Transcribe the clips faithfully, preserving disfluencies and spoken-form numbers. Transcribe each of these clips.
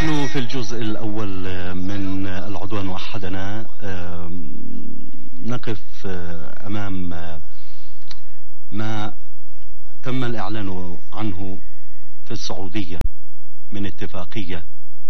نحن في الجزء الأول من العدوان وحدنا نقف أمام ما تم الإعلان عنه في السعودية من اتفاقية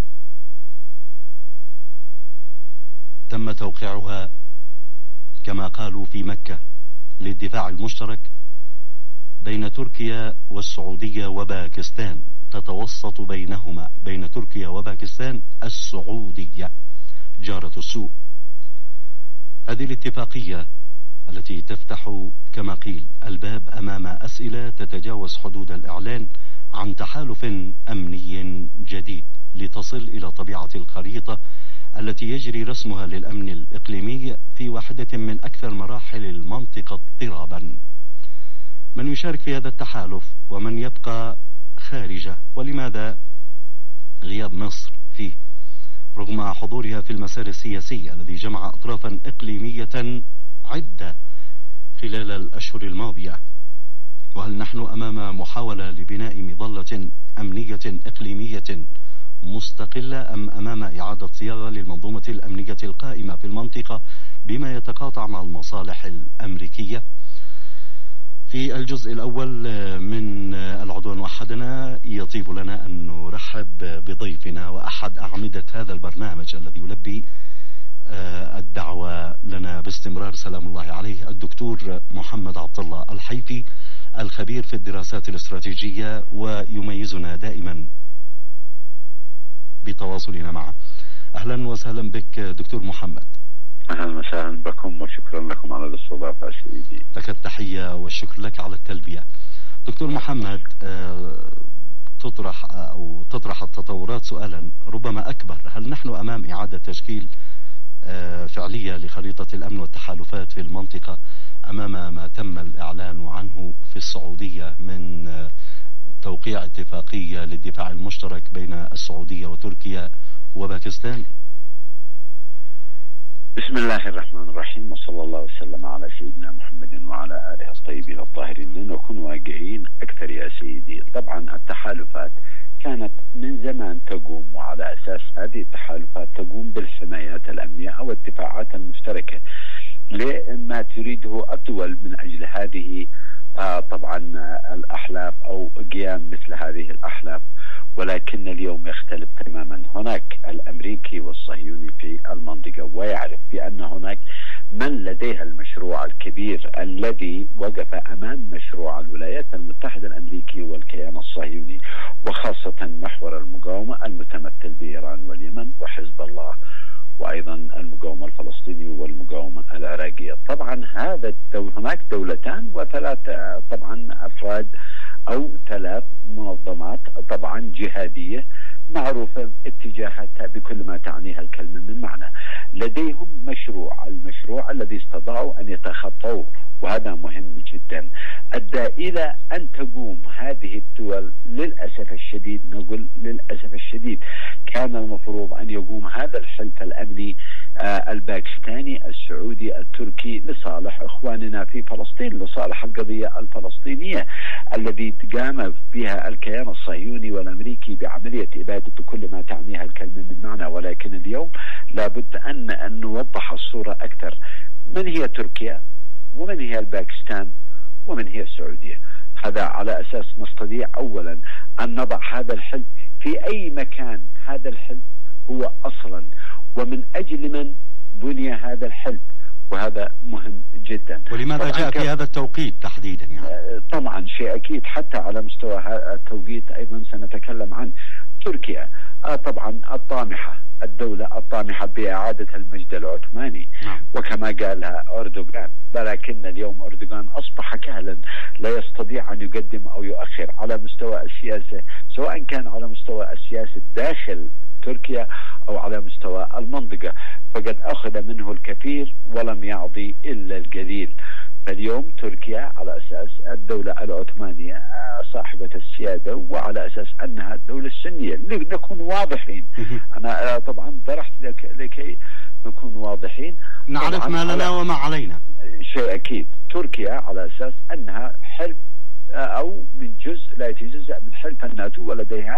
تم توقيعها كما قالوا في مكة للدفاع المشترك بين تركيا والسعودية وباكستان، تتوسط بينهما بين تركيا وباكستان السعودية جارة السوء. هذه الاتفاقية التي تفتح كما قيل الباب أمام أسئلة تتجاوز حدود الإعلان عن تحالف أمني جديد لتصل إلى طبيعة الخريطة التي يجري رسمها للأمن الإقليمي في واحدة من أكثر مراحل المنطقة اضطرابا. من يشارك في هذا التحالف ومن يبقى خارجه، ولماذا غياب مصر فيه رغم حضورها في المسار السياسي الذي جمع أطرافا إقليمية عدة خلال الأشهر الماضية؟ وهل نحن أمام محاولة لبناء مظلة أمنية إقليمية مستقلة أم أمام إعادة صياغة للمنظومة الأمنية القائمة في المنطقة بما يتقاطع مع المصالح الأمريكية؟ في الجزء الأول من العدوان وحدنا يطيب لنا أن نرحب بضيفنا وأحد أعمدة هذا البرنامج الذي يلبي الدعوة لنا باستمرار سلام الله عليه، الدكتور محمد عبد الله الحيفي، الخبير في الدراسات الاستراتيجية ويميزنا دائما بتواصلنا معه. أهلا وسهلا بك دكتور محمد. أهلا وسهلا بكم وشكرا لكم على الاستضافة سيدي. لك التحية والشكر لك على التلبية. دكتور محمد، تطرح أو تطرح التطورات سؤالا ربما أكبر، هل نحن أمام إعادة تشكيل فعلية لخريطة الأمن والتحالفات في المنطقة أمام ما تم الإعلان عنه في السعودية من توقيع اتفاقية للدفاع المشترك بين السعودية وتركيا وباكستان؟ بسم الله الرحمن الرحيم، وصلى الله وسلم على سيدنا محمد وعلى آله الطيبين الطاهرين. لنكون واقعيين أكثر يا سيدي. طبعا التحالفات كانت من زمان تقوم، وعلى أساس هذه التحالفات تقوم بالحمايات الأمنية أو الدفاعات المشتركة لما تريده الدول من أجل هذه آه طبعا الأحلاف أو قيام مثل هذه الأحلاف. ولكن اليوم يختلف تماما. هناك الأمريكي والصهيوني في المنطقة، ويعرف بأن هناك من لديها المشروع الكبير الذي وقف أمام مشروع الولايات المتحدة الأمريكي والكيان الصهيوني، وخاصة محور المقاومة المتمثل بإيران واليمن وحزب الله، وأيضا المقاومة الفلسطيني والمقاومة العراقية. طبعا هذا الدول هناك دولتان وثلاث طبعا أفراد أو ثلاث منظمات طبعا جهادية معروفة اتجاهاتها بكل ما تعنيها الكلمة من معنى. لديهم مشروع، المشروع الذي استطاعوا أن يتخطوه، وهذا مهم جدا، أدى إلى أن تقوم هذه الدول. للأسف الشديد، نقول للأسف الشديد، كان المفروض أن يقوم هذا الحلف الأمني آه الباكستاني السعودي التركي لصالح إخواننا في فلسطين، لصالح القضية الفلسطينية الذي قام فيها الكيان الصهيوني والأمريكي بعملية إبادة بكل ما تعنيها الكلمة من معنى. ولكن اليوم لابد أن, أن نوضح الصورة أكثر. من هي تركيا؟ ومن هي الباكستان؟ ومن هي السعودية؟ هذا على أساس نستطيع أولا أن نضع هذا الحلف في أي مكان. هذا الحلف هو أصلا ومن أجل من بني هذا الحلف، وهذا مهم جدا. ولماذا جاء في هذا التوقيت تحديدا؟ يعني طبعا شيء أكيد، حتى على مستوى التوقيت أيضا سنتكلم عن تركيا. طبعا الطامحة، الدولة الطامحة بإعادة المجد العثماني، وكما قالها أردوغان. ولكن اليوم أردوغان أصبح كهلا لا يستطيع أن يقدم أو يؤخر على مستوى السياسة، سواء كان على مستوى السياسة داخل تركيا أو على مستوى المنطقة، فقد أخذ منه الكثير ولم يعطي إلا القليل. فاليوم تركيا على أساس الدولة العثمانية صاحبة السيادة، وعلى أساس أنها الدولة السنية. نكون واضحين، أنا طبعا طرحت لك لكي نكون واضحين، نعرف ما لنا وما علينا. شيء أكيد، تركيا على أساس أنها حلف أو من جزء لا يتجزأ من حلف الناتو، ولديها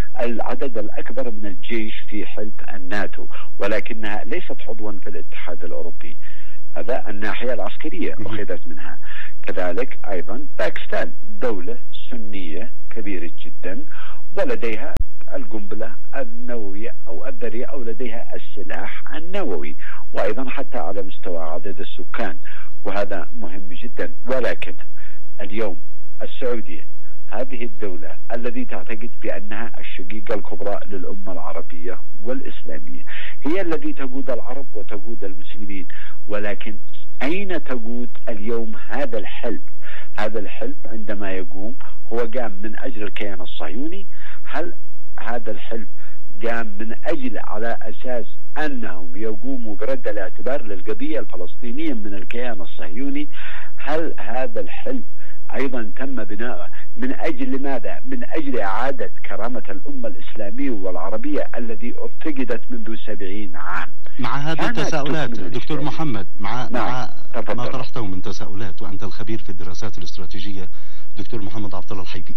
العدد الأكبر من الجيش في حلف الناتو، ولكنها ليست عضوا في الاتحاد الأوروبي. هذا الناحية العسكرية أخذت منها. كذلك أيضا باكستان دولة سنية كبيرة جدا، ولديها القنبلة النووية أو الذرية، أو لديها السلاح النووي، وأيضا حتى على مستوى عدد السكان، وهذا مهم جدا. ولكن اليوم السعودية هذه الدولة التي تعتقد بأنها الشقيقة الكبرى للأمة العربية والإسلامية، هي التي تقود العرب وتقود المسلمين، ولكن أين تقود اليوم هذا الحلف؟ هذا الحلف عندما يقوم هو قام من أجل الكيان الصهيوني. هل هذا الحلف قام من أجل على أساس أنهم يقوموا برد الاعتبار للقضية الفلسطينية من الكيان الصهيوني؟ هل هذا الحلف أيضا تم بناءه من أجل ماذا؟ من أجل إعادة كرامة الأمة الإسلامية والعربية التي افتقدت منذ سبعين عام. مع هذه التساؤلات دكتور محمد، مع, نعم. مع ما طرحته من تساؤلات، وأنت الخبير في الدراسات الاستراتيجية دكتور محمد عبد الله الحيبي،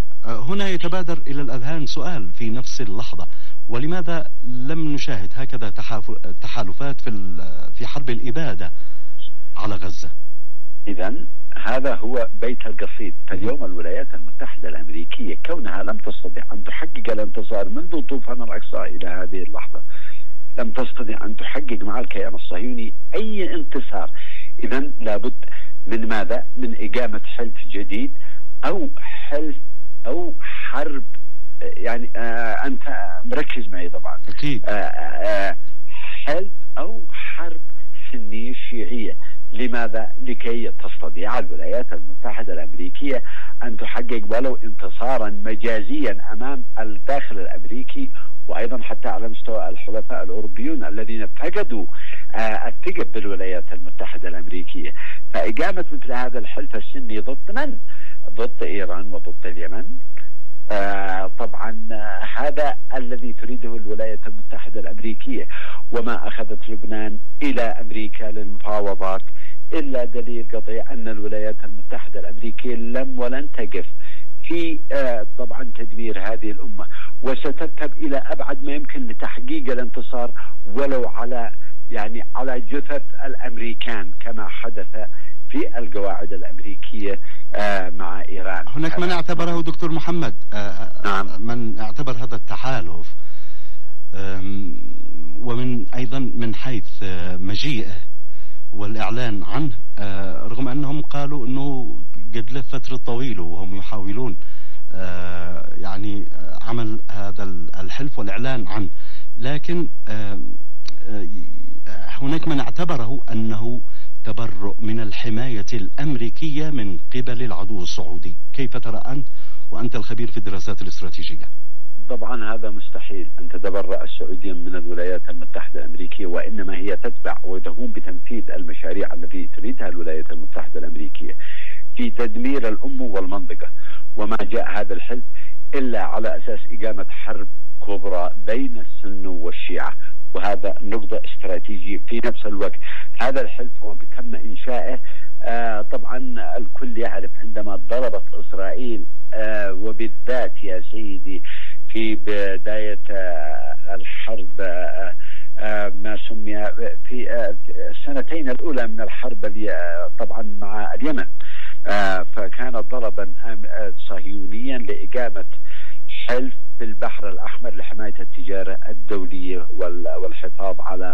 هنا يتبادر إلى الأذهان سؤال في نفس اللحظة: ولماذا لم نشاهد هكذا تحالفات في في حرب الإبادة على غزة؟ إذن هذا هو بيت القصيد. فاليوم الولايات المتحدة الأمريكية كونها لم تستطع أن تحقق الانتصار منذ طوفان الأقصى إلى هذه اللحظة، لم تستطع أن تحقق مع الكيان الصهيوني أي انتصار، إذن لابد من ماذا؟ من إقامة حلف جديد، أو حلف أو حرب. يعني آه أنت مركز معي طبعا. أكيد. آه آه حلف أو حرب سنية شيعية. لماذا؟ لكي تستطيع الولايات المتحدة الأمريكية أن تحقق ولو انتصارا مجازيا أمام الداخل الأمريكي، وأيضا حتى على مستوى الحلفاء الأوروبيون الذين فقدوا آه الثقة بالولايات المتحدة الأمريكية. فإقامة مثل هذا الحلف السني ضد من؟ ضد إيران وضد اليمن. آه طبعا آه هذا الذي تريده الولايات المتحدة الأمريكية، وما أخذت لبنان إلى أمريكا للمفاوضات إلا دليل قطعي أن الولايات المتحدة الأمريكية لم ولن تقف في آه طبعا تدمير هذه الأمة، وستذهب إلى أبعد ما يمكن لتحقيق الانتصار ولو على يعني على جثث الأمريكان، كما حدث في القواعد الأمريكية آه مع إيران. هناك من اعتبره دكتور محمد آه نعم. من اعتبر هذا التحالف ومن أيضا من حيث مجيئه والإعلان عنه، آه رغم أنهم قالوا أنه قد لف فترة طويلة وهم يحاولون آه يعني عمل هذا الحلف والإعلان عنه، لكن آه آه هناك من اعتبره أنه تبرؤ من الحماية الأمريكية من قبل العدو السعودي. كيف ترى أنت وأنت الخبير في الدراسات الاستراتيجية؟ طبعا هذا مستحيل أن تتبرأ السعودية من الولايات المتحدة الأمريكية، وإنما هي تتبع وتقوم بتنفيذ المشاريع التي تريدها الولايات المتحدة الأمريكية في تدمير الأمة والمنطقة. وما جاء هذا الحلف إلا على أساس إقامة حرب كبرى بين السنة والشيعة، وهذا نقطة استراتيجية. في نفس الوقت هذا الحلف هو تم إنشائه آه طبعا الكل يعرف عندما ضربت إسرائيل آه وبالذات يا سيدي في بداية آه الحرب آه آه ما سمي في آه السنتين الأولى من الحرب طبعا مع اليمن، آه فكان ضربا آه صهيونيا لإقامة حلف في البحر الأحمر لحماية التجارة الدولية والحفاظ على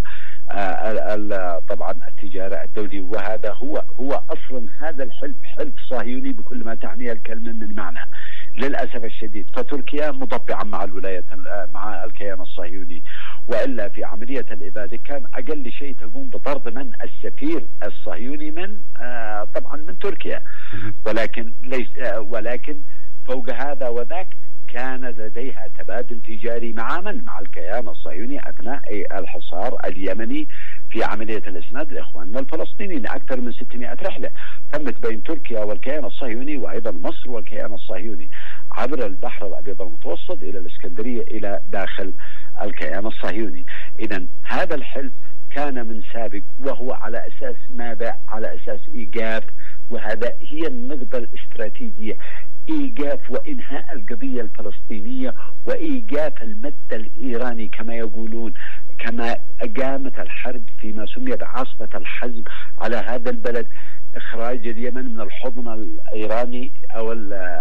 طبعا التجارة الدولية. وهذا هو هو أصلا هذا الحلف حلف صهيوني بكل ما تعنيه الكلمة من معنى. للأسف الشديد فتركيا مطبعا مع الولايات مع الكيان الصهيوني، وإلا في عملية الإبادة كان أقل شيء تقوم بطرد من السفير الصهيوني من طبعا من تركيا، ولكن ليس ولكن فوق هذا وذاك كان لديها تبادل تجاري مع من؟ مع الكيان الصهيوني أثناء الحصار اليمني في عملية الإسناد لإخواننا الفلسطينيين. أكثر من ستمائة رحلة تمت بين تركيا والكيان الصهيوني، وأيضا مصر والكيان الصهيوني عبر البحر الأبيض المتوسط إلى الإسكندرية إلى داخل الكيان الصهيوني. إذن هذا الحلف كان من سابق، وهو على أساس ماذا؟ على أساس إيجاب، وهذا هي النقطة الاستراتيجية. إيقاف وإنهاء القضية الفلسطينية وإيقاف المد الإيراني كما يقولون، كما قامت الحرب فيما سمي بعاصفة الحزم على هذا البلد، إخراج اليمن من الحضن الإيراني أو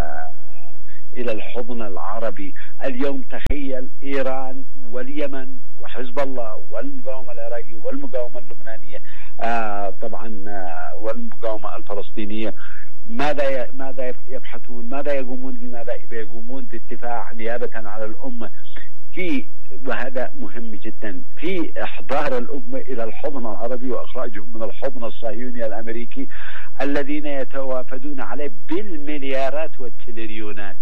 إلى الحضن العربي. اليوم تخيل إيران واليمن وحزب الله والمقاومة العراقية والمقاومة اللبنانية آه طبعا آه والمقاومة الفلسطينية ماذا ماذا يبحثون؟ ماذا يقومون بماذا يقومون بالدفاع نيابة على الأمة في، وهذا مهم جدا، في إحضار الأمة إلى الحضن العربي وإخراجهم من الحضن الصهيوني الأمريكي الذين يتوافدون عليه بالمليارات والتريليونات.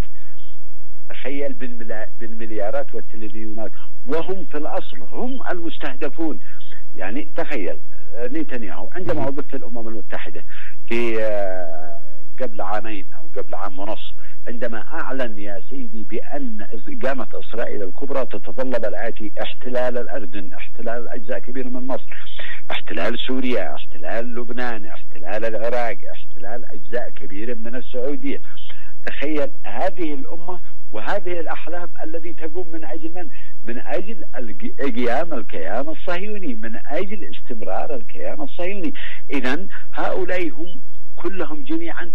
تخيل بالمليارات والتريليونات، وهم في الأصل هم المستهدفون. يعني تخيل نتنياهو عندما عضو في الأمم المتحدة في قبل عامين أو قبل عام ونصف، عندما أعلن يا سيدي بأن قامة إسرائيل الكبرى تتطلب الآتي: احتلال الأردن، احتلال أجزاء كبيرة من مصر، احتلال سوريا، احتلال لبنان، احتلال العراق، احتلال أجزاء كبيرة من السعودية. تخيل هذه الأمة وهذه الأحلام الذي تقوم من أجل من؟ من أجل قيام الكيان الصهيوني، من أجل استمرار الكيان الصهيوني. إذن هؤلاء هم كلهم جميعا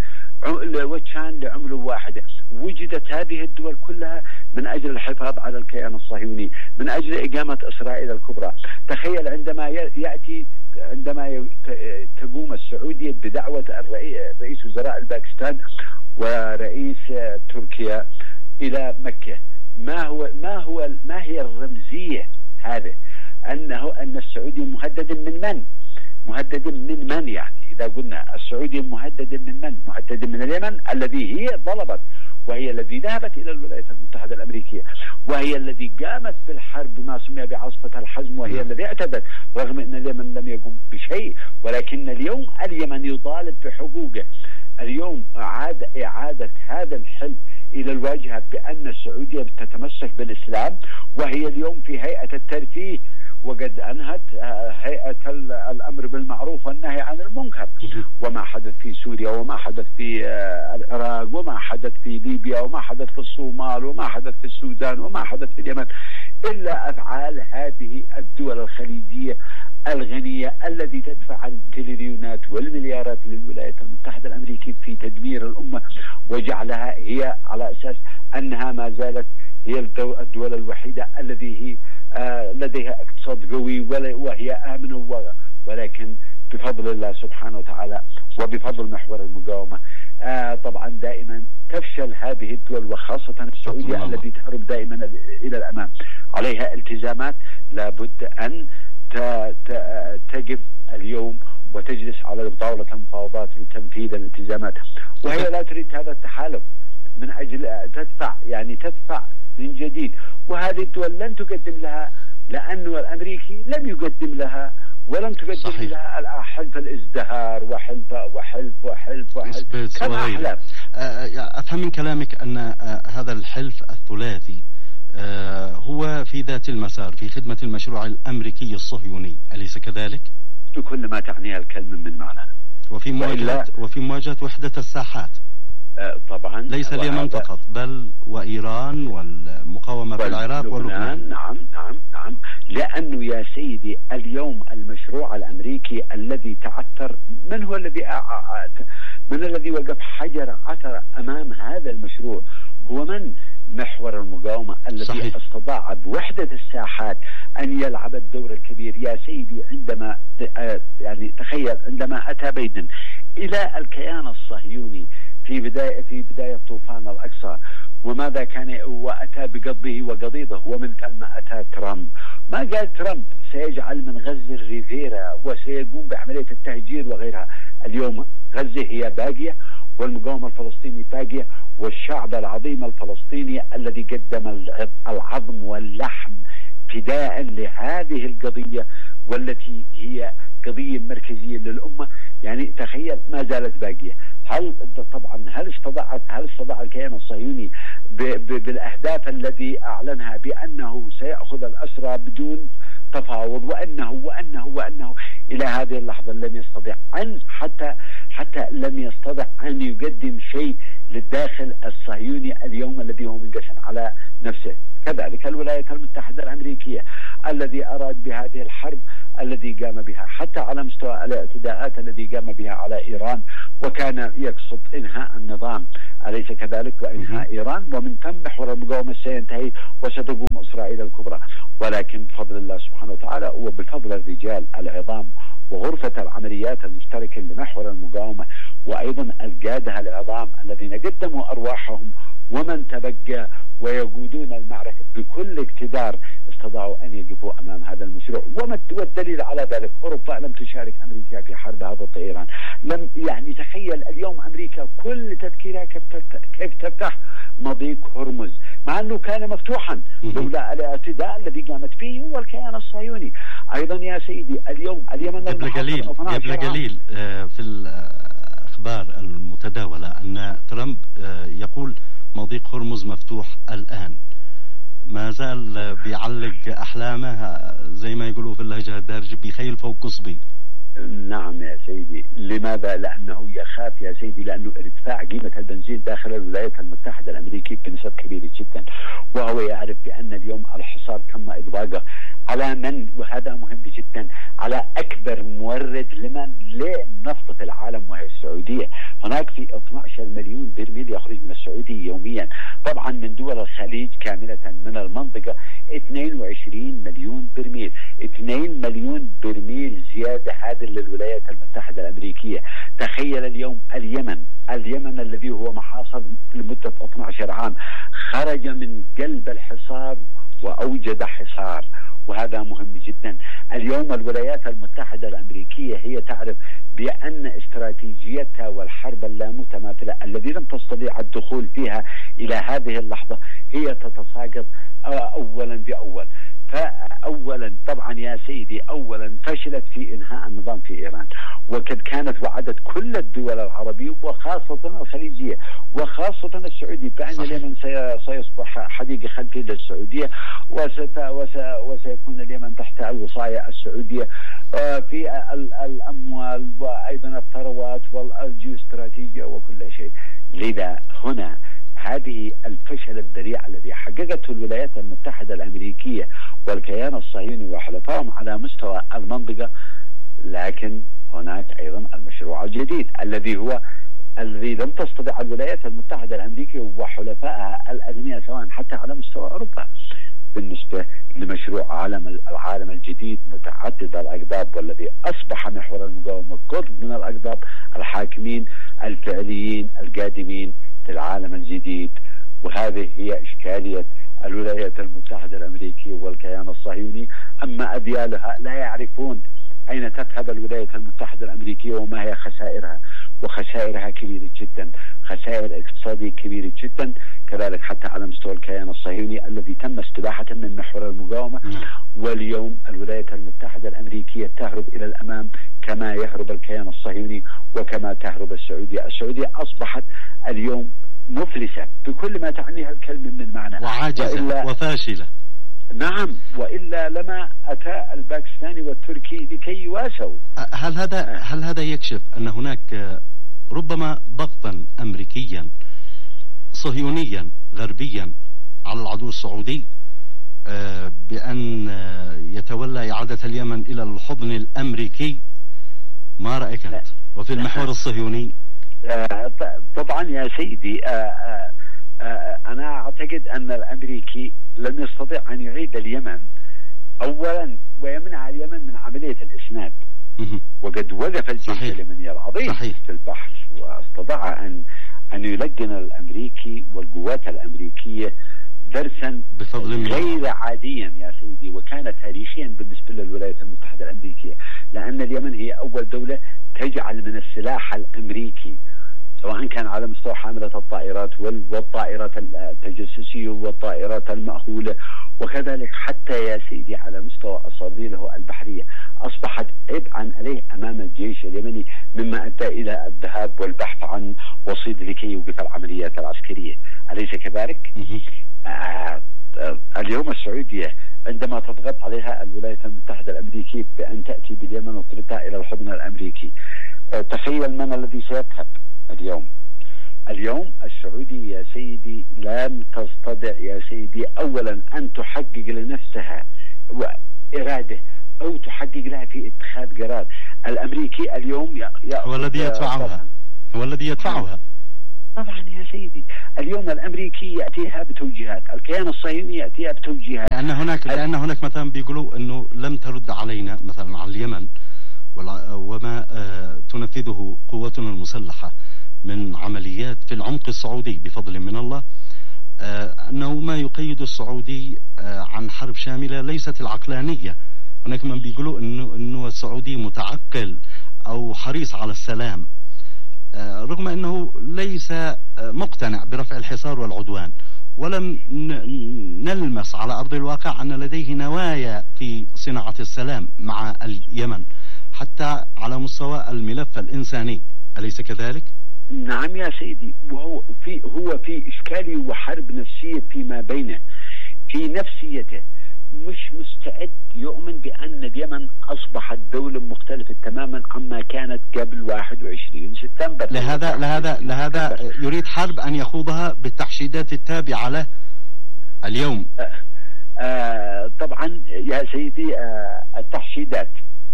وجهان لعملة واحدة. وجدت هذه الدول كلها من أجل الحفاظ على الكيان الصهيوني، من أجل إقامة إسرائيل الكبرى. تخيل عندما يأتي عندما تقوم السعودية بدعوة رئيس وزراء الباكستان ورئيس تركيا إلى مكة، ما هو ما هو ما هي الرمزية هذا؟ أنه أن السعودية مهدد من من؟ مهدد من من يعني؟ إذا قلنا السعودية مهدد من من؟ مهدد من اليمن الذي هي طلبت، وهي الذي ذهبت إلى الولايات المتحدة الأمريكية، وهي الذي قامت بالحرب بما سمي بعاصفة الحزم، وهي الذي اعتدت رغم أن اليمن لم يقم بشيء. ولكن اليوم اليمن يطالب بحقوقه. اليوم أعاد إعادة هذا الحلم إلى الواجهة بأن السعودية تتمسك بالإسلام، وهي اليوم في هيئة الترفيه، وقد أنهت هيئة الأمر بالمعروف والنهي عن المنكر. وما حدث في سوريا وما حدث في العراق وما حدث في ليبيا وما حدث في الصومال وما حدث في السودان وما حدث في اليمن إلا أفعال هذه الدول الخليجية الغنية التي تدفع التريليونات والمليارات للولايات المتحدة الأمريكية في تدمير الأمة وجعلها هي على أساس أنها ما زالت هي الدول الوحيدة التي هي آه لديها اقتصاد قوي وهي آمنة، ولكن بفضل الله سبحانه وتعالى وبفضل محور المقاومة آه طبعا دائما تفشل هذه الدول، وخاصة السعودية التي تهرب دائما إلى الأمام. عليها التزامات لابد أن تقف اليوم وتجلس على طاولة المفاوضات لتنفيذ الالتزامات، وهي لا تريد هذا التحالف من أجل تدفع يعني تدفع من جديد. وهذه الدول لن تقدم لها، لأنه الأمريكي لم يقدم لها ولم تقدم صحيح. لها حلف الازدهار وحلف وحلف وحلف وحلف كما أحلام. أفهم من كلامك أن هذا الحلف الثلاثي هو في ذات المسار في خدمة المشروع الأمريكي الصهيوني، أليس كذلك؟ بكل ما تعنيها الكلمة من معنى. وفي مواجهة وفي مواجهة وحدة الساحات. طبعا ليس اليمن فقط بل وإيران والمقاومة في العراق ولبنان. نعم نعم نعم لأنه يا سيدي اليوم المشروع الأمريكي الذي تعثر، من هو الذي من الذي وقف حجر عثر أمام هذا المشروع؟ هو من؟ محور المقاومة الذي صحيح. استطاع بوحدة الساحات أن يلعب الدور الكبير يا سيدي. عندما يعني تخيل عندما أتى بايدن إلى الكيان الصهيوني في بداية في بداية طوفان الأقصى، وماذا كان وأتى بقضبه وقضيضه، ومن ثم أتى ترامب. ما قال ترامب سيجعل من غزة الريفيرا وسيقوم بعملية التهجير وغيرها. اليوم غزة هي باقية والمقاومة الفلسطيني باقية، والشعب العظيم الفلسطيني الذي قدم العظم واللحم فداء لهذه القضية والتي هي قضية مركزية للأمة. يعني تخيل ما زالت باقية. هل طبعا هل استطاع هل استطاع الكيان الصهيوني بالأهداف التي أعلنها بأنه سيأخذ الأسرى بدون تفاوض وأنه وأنه وأنه إلى هذه اللحظة لم يستطيع أن حتى حتى لم يستطع أن يقدم شيء للداخل الصهيوني اليوم الذي هو منقسم على نفسه. كذلك الولايات المتحدة الأمريكية الذي أراد بهذه الحرب الذي قام بها، حتى على مستوى الاعتداءات الذي قام بها على إيران، وكان يقصد إنهاء النظام، أليس كذلك؟ وإنهاء إيران، ومن ثم محور المقاومة سينتهي وستقوم إسرائيل الكبرى. ولكن بفضل الله سبحانه وتعالى وبفضل الرجال العظام وغرفة العمليات المشتركة لمحور المقاومة، وأيضا القادة العظام الذين قدموا أرواحهم ومن تبقى ويقودون المعركة بكل اقتدار، استطاعوا أن يقفوا أمام هذا المشروع. والدليل على ذلك أوروبا لم تشارك أمريكا في حرب هذا الطيران. لم يعني تخيل اليوم أمريكا كل تفكيرها كيف تفتح مضيق هرمز، مع أنه كان مفتوحا لولا الاعتداء الذي قامت فيه هو الكيان الصهيوني. أيضا يا سيدي اليوم اليمن قبل قليل قبل قليل في الأخبار المتداولة أن ترامب يقول مضيق هرمز مفتوح الآن، ما زال بيعلق أحلامه زي ما يقولوا في اللهجة الدارجة بيخيل فوق قصبي. نعم يا سيدي. لماذا؟ لأنه يخاف يا سيدي، لأنه ارتفاع قيمة البنزين داخل الولايات المتحدة الأمريكية بنسب كبيرة جدا، وهو يعرف بأن اليوم الحصار تم إطلاقه على من، وهذا مهم جدا، على أكبر مورد لمن للنفط في العالم وهي السعودية. هناك في اثني عشر مليون برميل يخرج من السعودية يوميا، طبعا من دول الخليج كاملة من المنطقة اثنين وعشرين مليون برميل، اثنين مليون برميل زيادة هذه للولايات المتحدة الأمريكية. تخيل اليوم اليمن اليمن الذي هو محاصر لمدة اثني عشر عام خرج من قلب الحصار وأوجد حصار، وهذا مهم جدا. اليوم الولايات المتحدة الأمريكية هي تعرف بأن استراتيجيتها والحرب اللامتماثلة الذي لم تستطيع الدخول فيها إلى هذه اللحظة هي تتساقط أولا بأول. فأولا طبعا يا سيدي أولا فشلت في إنهاء النظام في إيران، وقد كانت وعدت كل الدول العربية وخاصة الخليجية وخاصة السعودية بأن اليمن سيصبح حديقة خلفية للسعودية، وسيكون اليمن تحت الوصاية السعودية في الأموال وأيضا الثروات والجيوستراتيجية وكل شيء. لذا هنا هذه الفشل الذريع الذي حققته الولايات المتحدة الأمريكية والكيان الصهيوني وحلفائهم على مستوى المنطقة. لكن هناك أيضا المشروع الجديد الذي هو الذي لم تستطع الولايات المتحدة الأمريكية وحلفائها الأغنياء سواء حتى على مستوى أوروبا بالنسبة لمشروع عالم العالم الجديد متعدد الأقطاب، والذي أصبح محور المقاومة قطب من الأقطاب الحاكمين الفعليين القادمين في العالم الجديد. وهذه هي إشكالية الولايات المتحدة الأمريكية والكيان الصهيوني. أما أذيالها لا يعرفون أين تذهب الولايات المتحدة الأمريكية وما هي خسائرها، وخسائرها كبيرة جدا، خسائر اقتصادية كبيرة جدا، كذلك حتى على مستوى الكيان الصهيوني الذي تم استباحته من محور المقاومة. واليوم الولايات المتحدة الأمريكية تهرب إلى الأمام كما يهرب الكيان الصهيوني وكما تهرب السعودية. السعودية أصبحت اليوم مفلسة بكل ما تعنيها الكلمة من معنى، وعاجزة وفاشلة. نعم، وإلا لما أتى الباكستاني والتركي لكي يواسوا. هل هذا هل هذا يكشف أن هناك ربما ضغطا أمريكيا صهيونيا غربيا على العدو السعودي بأن يتولى إعادة اليمن إلى الحضن الأمريكي؟ ما رأيك أنت؟ وفي المحور الصهيوني طبعا يا سيدي أنا أعتقد أن الأمريكي لم يستطيع أن يعيد اليمن أولا ويمنع اليمن من عملية الإسناد، وقد وقف الجيش اليمني العظيم صحيح. في البحر، واستطاع أن أن يلقن الأمريكي والقوات الأمريكية درسا بفضل غير عاديا يا سيدي، وكان تاريخيا بالنسبة للولايات المتحدة الأمريكية، لأن اليمن هي أول دولة تجعل من السلاح الأمريكي سواء كان على مستوى حاملة الطائرات والطائرات التجسسية والطائرات المأهولة، وكذلك حتى يا سيدي على مستوى أساطيله البحرية أصبحت عبئا عليه أمام الجيش اليمني، مما أدى إلى الذهاب والبحث عن وسيط لكي يوقف العمليات العسكرية، أليس كذلك؟ آه اليوم السعودية عندما تضغط عليها الولايات المتحدة الأمريكية بأن تأتي باليمن وتردها إلى الحضن الأمريكي، آه تخيل من الذي سيذهب اليوم؟ اليوم السعودي يا سيدي لم تستطع يا سيدي أولا أن تحقق لنفسها إرادة أو تحقق لها في اتخاذ قرار. الأمريكي اليوم هو الذي يدفعها، هو الذي يدفعها طبعا يا سيدي. اليوم الأمريكي يأتيها بتوجيهات، الكيان الصهيوني يأتيها بتوجيهات، لأن هناك لأن هناك مثلا بيقولوا أنه لم ترد علينا مثلا على اليمن وما تنفذه قواتنا المسلحة من عمليات في العمق السعودي بفضل من الله، أنه ما يقيد السعودي عن حرب شاملة ليست العقلانية. هناك من بيقولوا أنه أنه السعودي متعقل أو حريص على السلام، رغم أنه ليس مقتنع برفع الحصار والعدوان، ولم نلمس على أرض الواقع أن لديه نوايا في صناعة السلام مع اليمن حتى على مستوى الملف الإنساني، أليس كذلك؟ نعم يا سيدي، وهو في هو في إشكالي وحرب نفسية فيما بينه، في نفسيته مش مستعد يؤمن بأن اليمن أصبحت دولة مختلفة تماما عما كانت قبل واحد وعشرين سبتمبر. لهذا لهذا لهذا يريد حرب أن يخوضها بالتحشيدات التابعة له اليوم. آه آه طبعا يا سيدي، آه التحشيدات،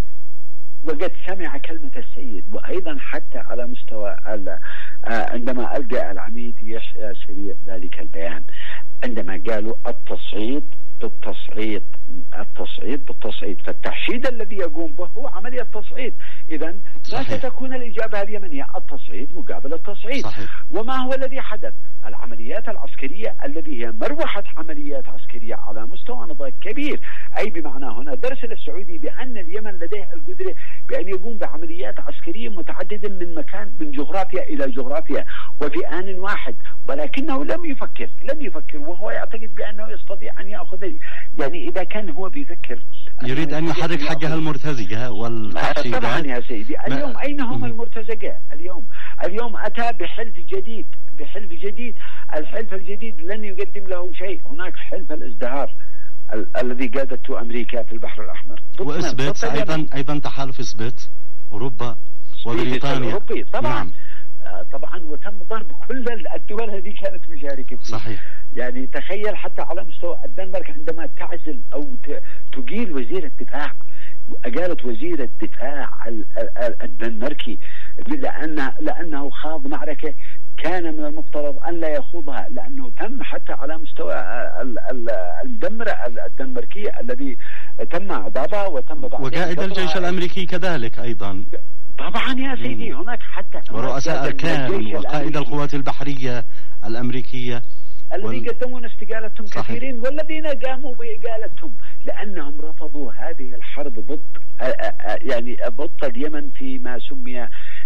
وقد سمع كلمة السيد، وأيضا حتى على مستوى آه عندما ألقى العميد يحيى سريع ذلك البيان، عندما قالوا التصعيد بالتصعيد التصعيد بالتصعيد، فالتحشيد الذي يقوم به هو عملية تصعيد. إذا لا ستكون الإجابة اليمنية التصعيد مقابل التصعيد. صحيح. وما هو الذي حدث؟ العمليات العسكرية التي هي مروحة عمليات عسكرية على مستوى نضاج كبير، أي بمعنى هنا درس للسعودي بأن اليمن لديه القدرة بأن يقوم بعمليات عسكرية متعددة من مكان من جغرافيا إلى جغرافيا وفي آن واحد، ولكنه لم يفكر لم يفكر وهو يعتقد بأنه يستطيع أن يأخذ. يعني إذا كان هو بيفكر يريد أن يحرك حقها المرتزقة والتحشيدات. طبعا يا سيدي، اليوم ما... أين هم المرتزقة؟ اليوم اليوم أتى بحلف جديد بحلف جديد الحلف الجديد لن يقدم له شيء. هناك حلف الازدهار ال الذي قادته أمريكا في البحر الأحمر، وإثبات أيضا أيضا تحالف إثبات أوروبا وبريطانيا. طبعا نعم. آه طبعا، وتم ضرب كل الدول هذه كانت مشاركة فيه. صحيح. يعني تخيل حتى على مستوى الدنمارك عندما تعزل أو تقيل وزير الدفاع، قالت وزير الدفاع الدنماركي لأنه, لأنه خاض معركة كان من المفترض أن لا يخوضها، لأنه تم حتى على مستوى المدمرة الدنماركية الذي تم عذابها وتم وقائد الجيش الأمريكي كذلك أيضا. طبعا يا سيدي، هناك حتى ورؤساء أركان وقائد القوات البحرية الأمريكية الذين وال... قدمون استقالتهم كثيرين، والذين قاموا بإقالتهم لأنهم رفضوا هذه الحرب ضد يعني ضد اليمن فيما سمي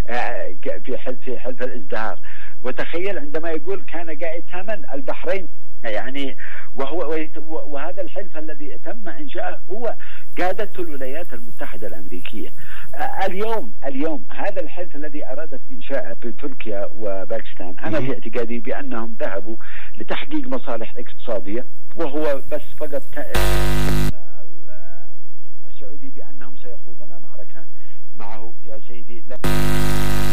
في حلف في حلف الازدهار. وتخيل عندما يقول كان قائد ثمن البحرين، يعني وهو وهذا الحلف الذي تم إنشاؤه هو قادته الولايات المتحدة الأمريكية. اليوم اليوم هذا الحلف الذي أرادت إنشاءه بتركيا وباكستان، أنا في اعتقادي بأنهم ذهبوا لتحقيق مصالح اقتصادية، وهو بس فقط السعودي بأنهم سيخوضون معركة معه يا سيدي. لا